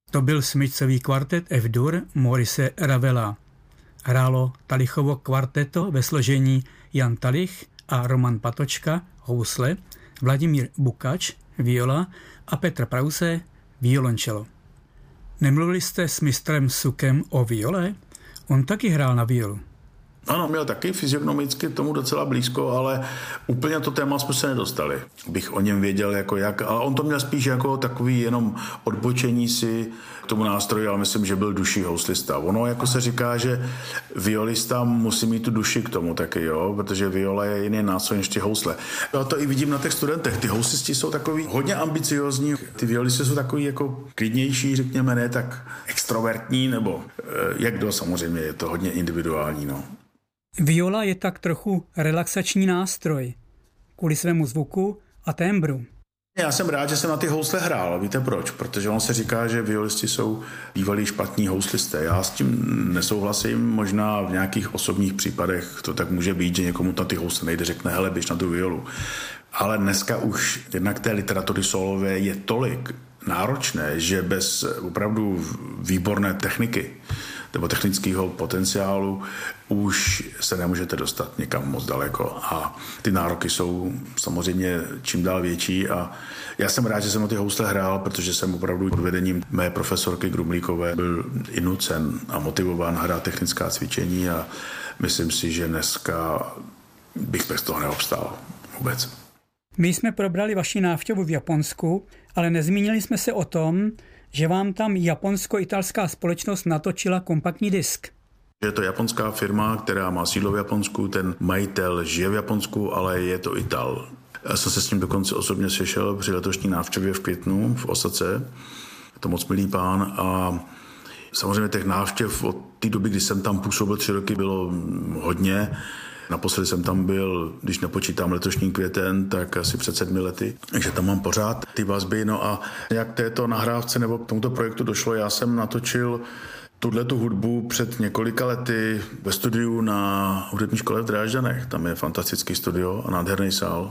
To byl smyčcový kvartet F-dur Maurice Ravela. Hrálo Talichovo kvarteto ve složení Jan Talich a Roman Patočka housle, Vladimír Bukač viola a Petr Prause violončelo. Nemluvili jste s mistrem Sukem o viole? On taky hrál na violu. Ano, měl taky fyziognomicky tomu docela blízko, ale úplně to téma jsme se nedostali. Bych o něm věděl jako jak, ale on to měl spíš jako takový jenom odbočení si k tomu nástroji, ale myslím, že byl duší houslista. Ono jako se říká, že violista musí mít tu duši k tomu taky, jo, protože viola je jiný nástroj než ty housle. Já to i vidím na těch studentech. Ty houslisti jsou takový hodně ambiciozní, ty violisti jsou takový jako klidnější, řekněme, ne tak extrovertní, nebo jak kdo, samozřejmě je to hodně individuální, no. Viola je tak trochu relaxační nástroj kvůli svému zvuku a tembru. Já jsem rád, že jsem na ty housle hrál. Víte proč? Protože on se říká, že violisti jsou bývalí špatní houslisté. Já s tím nesouhlasím, možná v nějakých osobních případech to tak může být, že někomu na ty housle nejde, řekne, hele, běž na tu violu. Ale dneska už jednak té literatury solové je tolik náročné, že bez opravdu výborné techniky nebo technického potenciálu už se nemůžete dostat někam moc daleko a ty nároky jsou samozřejmě čím dál větší a já jsem rád, že jsem na ty housle hrál, protože jsem opravdu pod vedením mé profesorky Grumlíkové byl i nucen a motivován hrát technická cvičení a myslím si, že dneska bych bez toho neobstál vůbec. My jsme probrali vaši návštěvu v Japonsku, ale nezmínili jsme se o tom, že vám tam japonsko-italská společnost natočila kompaktní disk. Je to japonská firma, která má sídlo v Japonsku, ten majitel žije v Japonsku, ale je to Ital. Já jsem se s ním dokonce osobně sešel při letošní návštěvě v květnu v Osace. To moc milý pán a samozřejmě těch návštěv od té doby, kdy jsem tam působil 3 roky, bylo hodně. Naposledy jsem tam byl, když nepočítám letošní květen, tak asi před 7 lety, takže tam mám pořád ty vazby. No a jak této nahrávce nebo k tomuto projektu došlo, já jsem natočil tuhletu hudbu před několika lety ve studiu na hudební škole v Drážďanech. Tam je fantastický studio a nádherný sál.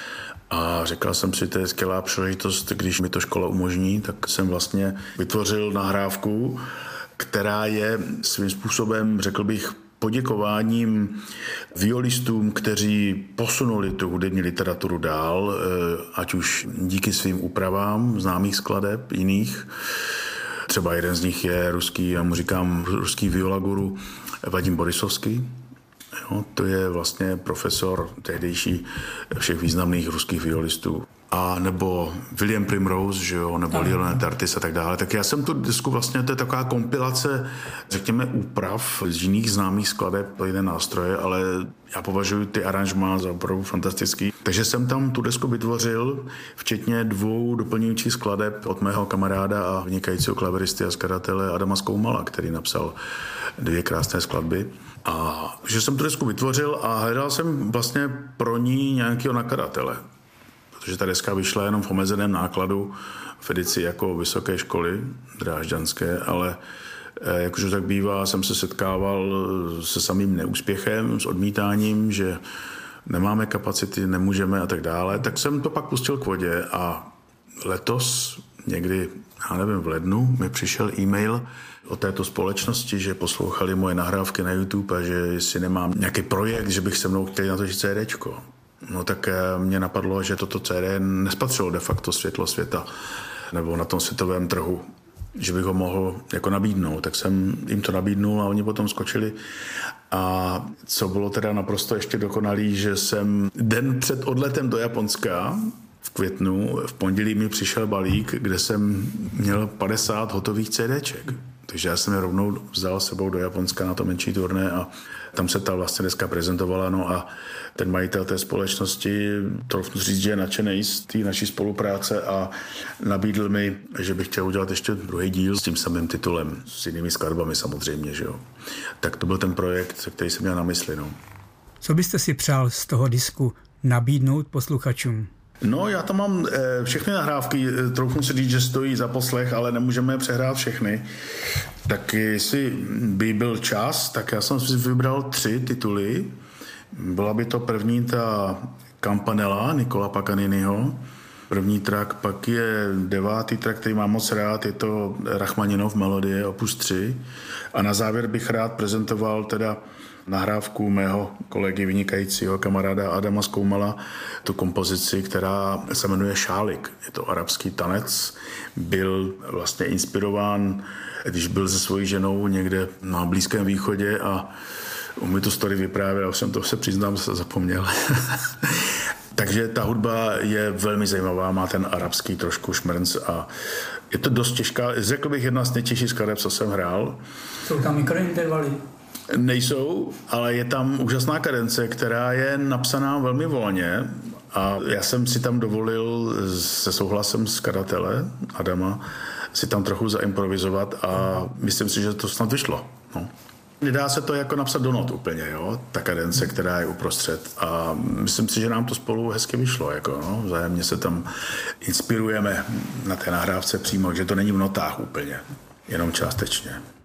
A říkal jsem si, to je skvělá příležitost, když mi to škola umožní, tak jsem vlastně vytvořil nahrávku, která je svým způsobem, řekl bych, poděkováním violistům, kteří posunuli tu hudební literaturu dál, ať už díky svým úpravám známých skladeb jiných. Třeba jeden z nich je ruský, já mu říkám ruský violaguru Vadim Borisovský. Jo, to je vlastně profesor tehdejší všech významných ruských violistů. A nebo William Primrose, že jo, nebo Lionel Tartis a tak dále. Tak já jsem tu disku vlastně, to je taková kompilace, řekněme, úprav z jiných známých skladeb, jiné nástroje, ale já považuji ty aranžmá za opravdu fantastický. Takže jsem tam tu desku vytvořil, včetně 2 doplňujících skladeb od mého kamaráda a vynikajícího klaveristy a skladatele Adama Skoumala, který napsal 2 krásné skladby. A že jsem tu desku vytvořil a hledal jsem vlastně pro ní nějakého nakladatele. Protože ta deska vyšla jenom v omezeném nákladu v edici jako vysoké školy drážďanské, ale jakože tak bývá, jsem se setkával se samým neúspěchem, s odmítáním, že nemáme kapacity, nemůžeme a tak dále, tak jsem to pak pustil k vodě a letos někdy, já nevím, v lednu mi přišel e-mail od této společnosti, že poslouchali moje nahrávky na YouTube a že jestli nemám nějaký projekt, že bych se mnou chtěli natočit CDčko. No tak mě napadlo, že toto CD nespatřilo de facto světlo světa nebo na tom světovém trhu, že bych ho mohl jako nabídnout. Tak jsem jim to nabídnul a oni potom skočili. A co bylo teda naprosto ještě dokonalý, že jsem den před odletem do Japonska v květnu, v pondělí mi přišel balík, kde jsem měl 50 hotových CDček. Takže já jsem je rovnou vzal sebou do Japonska na to menší turné a tam se ta vlastně deska prezentovala. No a ten majitel té společnosti, troufnu říct, že je nadšenej z té naší spolupráce a nabídl mi, že bych chtěl udělat ještě druhý díl s tím samým titulem, s jinými skladbami samozřejmě, že jo. Tak to byl ten projekt, který jsem měl na mysli, no. Co byste si přál z toho disku nabídnout posluchačům? No, já tam mám všechny nahrávky, troufnu si říct, že stojí za poslech, ale nemůžeme je přehrát všechny. Tak jestli by byl čas, tak já jsem si vybral 3 tituly. Byla by to první ta Campanella Nicola Paganiniho, první track, pak je 9. track, který mám moc rád, je to Rachmaninov melodie opus 3 a na závěr bych rád prezentoval teda nahrávku mého kolegy vynikajícího kamaráda Adama Skoumala, tu kompozici, která se jmenuje Šálik. Je to arabský tanec, byl vlastně inspirován, když byl se svojí ženou někde na Blízkém východě a on mi tu story vyprávěl, už jsem to se přiznám, se zapomněl. Takže ta hudba je velmi zajímavá, má ten arabský trošku šmrnc a je to dost těžká, řekl bych jedna z nejtěžších skladeb, co jsem hrál. Jsou tam mikrointervaly? Nejsou, ale je tam úžasná kadence, která je napsaná velmi volně a já jsem si tam dovolil se souhlasem skladatele Adama si tam trochu zaimprovizovat a myslím si, že to snad vyšlo. No. Nedá se to jako napsat do not úplně, jo? Ta kadence, která je uprostřed a myslím si, že nám to spolu hezky vyšlo, jako, no? Vzájemně se tam inspirujeme na té nahrávce přímo, že to není v notách úplně, jenom částečně.